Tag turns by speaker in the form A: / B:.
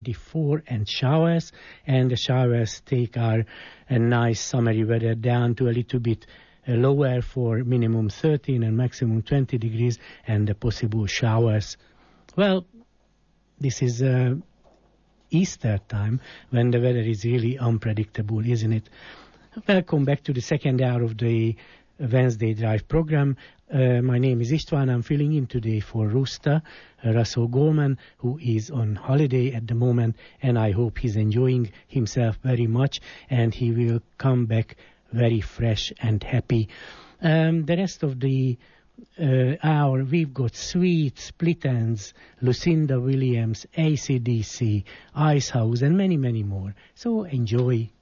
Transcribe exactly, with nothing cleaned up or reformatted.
A: twenty-four and showers, and the showers take our uh, nice summery weather down to a little bit uh, lower for minimum thirteen and maximum twenty degrees, and the possible showers. Well, this is uh, Easter time when the weather is really unpredictable, isn't it? Welcome back to the second hour of the Wednesday Drive program. Uh, my name is István. I'm filling in today for Rusta, uh, Russell Goldman, who is on holiday at the moment, and I hope he's enjoying himself very much, and he will come back very fresh and happy. Um, the rest of the uh, hour, we've got Sweet, Split Enz, Lucinda Williams, A C D C, Icehouse, and many, many more. So enjoy.